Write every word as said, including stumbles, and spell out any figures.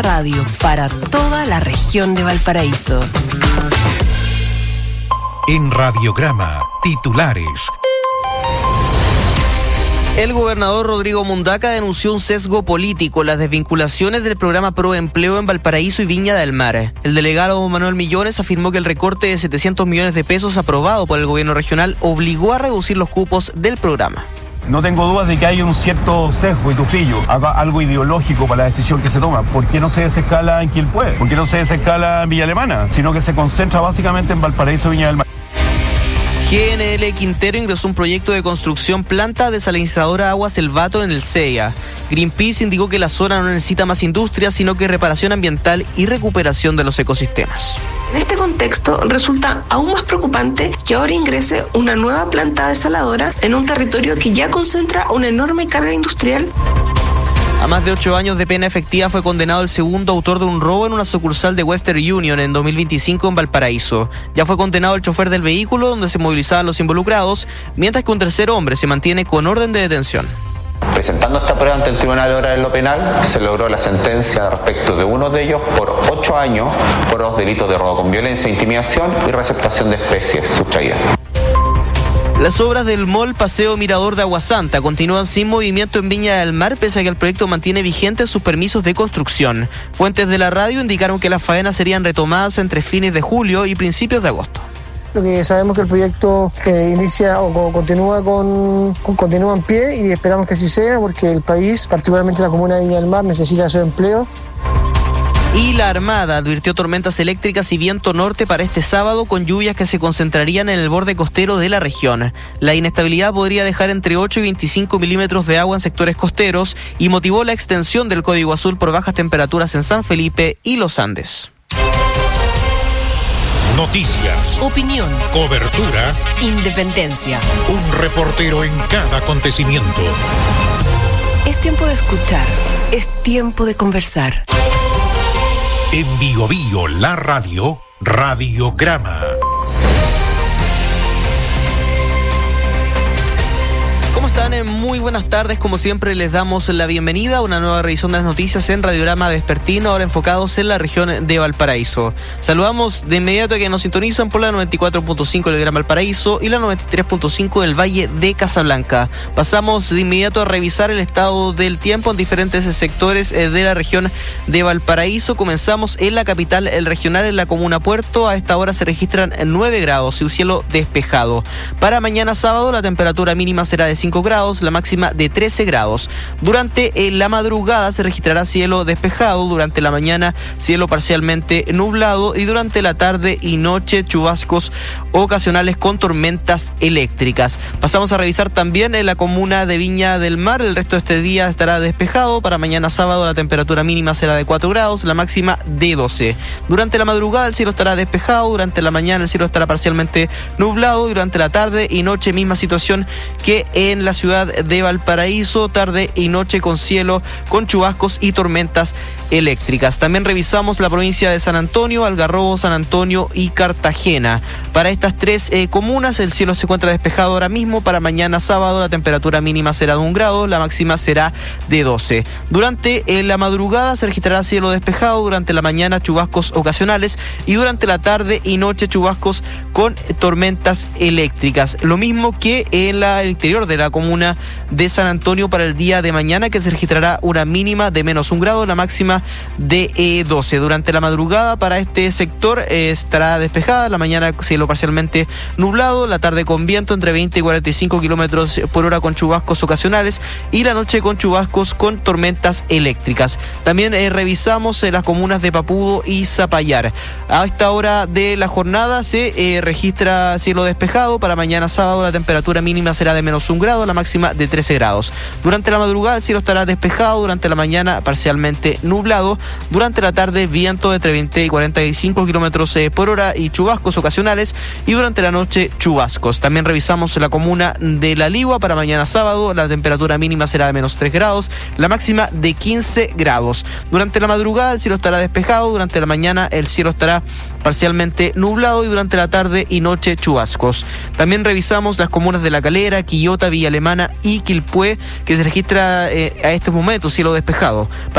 radio para toda la región de Valparaíso. En Radiograma, titulares. El gobernador Rodrigo Mundaca denunció un sesgo político en las desvinculaciones del programa Proempleo en Valparaíso y Viña del Mar. El delegado Manuel Millones afirmó que el recorte de setecientos millones de pesos aprobado por el gobierno regional obligó a reducir los cupos del programa. No tengo dudas de que hay un cierto sesgo y tufillo, algo ideológico para la decisión que se toma. ¿Por qué no se desescala en Quilpué? ¿Por qué no se desescala en Villa Alemana? Sino que se concentra básicamente en Valparaíso y Viña del Mar. G N L Quintero ingresó un proyecto de construcción planta desalinizadora Aguas El Vato en el C E A. Greenpeace indicó que la zona no necesita más industria, sino que reparación ambiental y recuperación de los ecosistemas. En este contexto, resulta aún más preocupante que ahora ingrese una nueva planta desaladora en un territorio que ya concentra una enorme carga industrial. A más de ocho años de pena efectiva fue condenado el segundo autor de un robo en una sucursal de Western Union en dos mil veinticinco en Valparaíso. Ya fue condenado el chofer del vehículo donde se movilizaban los involucrados, mientras que un tercer hombre se mantiene con orden de detención. Presentando esta prueba ante el Tribunal Oral de lo Penal, se logró la sentencia respecto de uno de ellos por ocho años por los delitos de robo con violencia, intimidación y receptación de especies sustraídas. Las obras del mall Paseo Mirador de Aguasanta continúan sin movimiento en Viña del Mar, pese a que el proyecto mantiene vigentes sus permisos de construcción. Fuentes de la radio indicaron que las faenas serían retomadas entre fines de julio y principios de agosto. Lo que sabemos que el proyecto eh, inicia o continúa con, con continúa en pie y esperamos que así sea, porque el país, particularmente la comuna de Viña del Mar, necesita esos empleos. Y la Armada advirtió tormentas eléctricas y viento norte para este sábado, con lluvias que se concentrarían en el borde costero de la región. La inestabilidad podría dejar entre ocho y veinticinco milímetros de agua en sectores costeros y motivó la extensión del código azul por bajas temperaturas en San Felipe y los Andes. Noticias, Opinión, cobertura, independencia. un reportero en cada acontecimiento. Es tiempo de escuchar, es tiempo de conversar. En Bio Bio, la radio, Radiograma. ¿Cómo están? Muy buenas tardes. Como siempre, les damos la bienvenida a una nueva revisión de las noticias en Radiograma Vespertino, ahora enfocados en la región de Valparaíso. Saludamos de inmediato a quienes nos sintonizan por la noventa y cuatro punto cinco del Gran Valparaíso y la noventa y tres punto cinco del Valle de Casablanca. Pasamos de inmediato a revisar el estado del tiempo en diferentes sectores de la región de Valparaíso. Comenzamos en la capital el regional, en la comuna Puerto. A esta hora se registran nueve grados y un cielo despejado. Para mañana sábado, la temperatura mínima será de cinco grados, la máxima de trece grados. Durante eh, la madrugada se registrará cielo despejado, durante la mañana cielo parcialmente nublado y durante la tarde y noche chubascos ocasionales con tormentas eléctricas. Pasamos a revisar también en la comuna de Viña del Mar. El resto de este día estará despejado. Para mañana sábado la temperatura mínima será de cuatro grados, la máxima de doce. Durante la madrugada el cielo estará despejado, durante la mañana el cielo estará parcialmente nublado y durante la tarde y noche misma situación que en la ciudad de Valparaíso, tarde y noche con cielo, con chubascos y tormentas eléctricas. También revisamos la provincia de San Antonio, Algarrobo, San Antonio y Cartagena. Para estas tres eh, comunas el cielo se encuentra despejado ahora mismo. Para mañana sábado la temperatura mínima será de un grado, la máxima será de doce. Durante eh, la madrugada se registrará cielo despejado, durante la mañana chubascos ocasionales y durante la tarde y noche chubascos con tormentas eléctricas. Lo mismo que en la, el interior de la comuna de San Antonio para el día de mañana, que se registrará una mínima de menos un grado, la máxima de eh, doce. Durante la madrugada para este sector eh, estará despejada, la mañana cielo parcialmente nublado, la tarde con viento entre veinte y cuarenta y cinco kilómetros por hora con chubascos ocasionales y la noche con chubascos con tormentas eléctricas. También eh, revisamos eh, las comunas de Papudo y Zapallar. A esta hora de la jornada se eh, registra cielo despejado. Para mañana sábado la temperatura mínima será de menos un grado, la máxima de trece grados. Durante la madrugada el cielo estará despejado, durante la mañana parcialmente nublado, durante la tarde viento entre veinte y cuarenta y cinco kilómetros por hora y chubascos ocasionales y durante la noche chubascos. También revisamos la comuna de La Ligua. Para mañana sábado la temperatura mínima será de menos tres grados, la máxima de quince grados. Durante la madrugada el cielo estará despejado, durante la mañana el cielo estará parcialmente nublado y durante la tarde y noche chubascos. También revisamos las comunas de La Calera, Quillota, Villa Alemana y Quilpué, que se registra eh, a este momento cielo despejado.